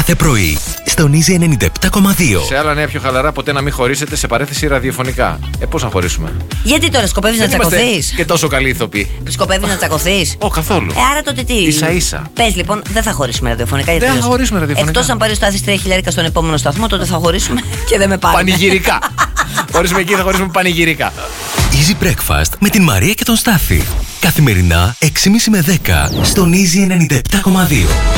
κάθε πρωί στον Easy 97,2. Σε άλλα νέα πιο χαλαρά, ποτέ να μην χωρίσετε σε παρέθεση ραδιοφωνικά. Πώς να χωρίσουμε? Γιατί τώρα σκοπεύεις να τσακωθείς? Και τόσο καλοί ηθοποιοί. Σκοπεύεις να τσακωθείς? Καθόλου. Άρα τότε τι? Ίσα-ίσα. Πες λοιπόν, δεν θα χωρίσουμε ραδιοφωνικά. Δεν θα χωρίσουμε ραδιοφωνικά. Εκτός αν πάρει ο Στάθης 3.000 στον επόμενο σταθμό, τότε θα χωρίσουμε και δεν με πάρει. Πανηγυρικά. Χωρίσουμε εκεί, θα χωρίσουμε πανηγυρικά. Easy Breakfast με την Μαρία και τον Στάθη. Καθημερινά 6.30 με 10 στον Easy 97,2.